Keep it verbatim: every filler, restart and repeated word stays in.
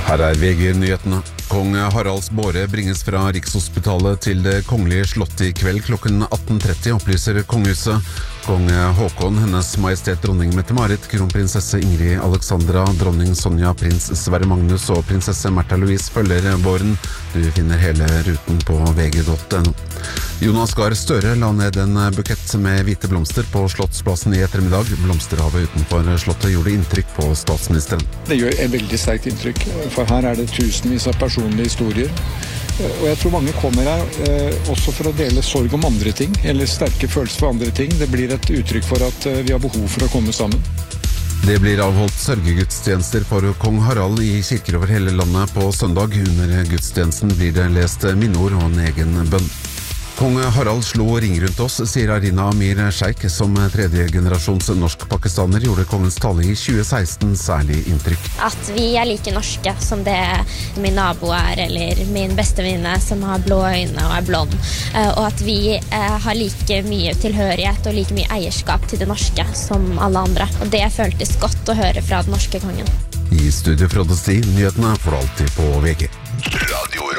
Her er V G-nyhetene. Kong Haralds båre bringes fra Rikshospitalet til det kongelige slottet i kveld klokken atten tretti, opplyser kongehuset. Kong Håkon, hennes majestet dronning Mette-Marit, kronprinsesse Ingrid Alexandra, dronning Sonja, prins Sverre Magnus og prinsesse Märtha Louise følger båren. Du finner hele ruten på V G punktum no. Jonas Gahr Støre la ned en bukett med hvite blomster på Slottsplassen i ettermiddag. Blomsterhavet utenfor slottet gjorde inntrykk på statsministeren. Det gjør et veldig sterkt inntrykk, for her er det tusenvis av personlige historier. Og jeg tror mange kommer her eh, også for å dele sorg om andre ting, eller sterke følelser for andre ting. Det blir et uttrykk for at eh, vi har behov for å komme sammen. Det blir avholdt sørgegudstjenester for kong Harald i kirker over hele landet på søndag. Under gudstjenesten blir det lest minneord og en egen bønn. Kong Harald slo ring rundt oss, sier Arina Amir Sheikh, som tredje generasjons norsk-pakistaner gjorde kongens tale i tjue seksten særlig inntrykk. At vi er like norske som det min nabo er, eller min bestevenninne som har blå øyne og er blond, og at vi har like mye tilhørighet og like mye eierskap til det norske som alle andre. Og det føltes godt å høre fra den norske kongen. I studio Frode Sti, nyhetene for alltid på V G. Radio